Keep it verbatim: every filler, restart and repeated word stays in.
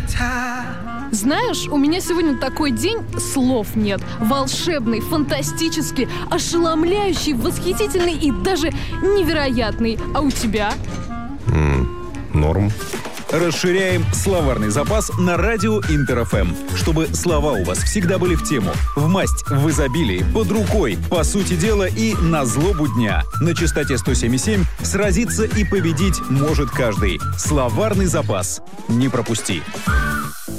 Знаешь, у меня сегодня такой день, слов нет. Волшебный, фантастический, ошеломляющий, восхитительный и даже невероятный. А у тебя? Mm, норм. Расширяем словарный запас на радио Интер-ФМ, чтобы слова у вас всегда были в тему, в масть, в изобилии, под рукой, по сути дела и на злобу дня. На частоте сто семь и семь сразиться и победить может каждый. Словарный запас. Не пропусти.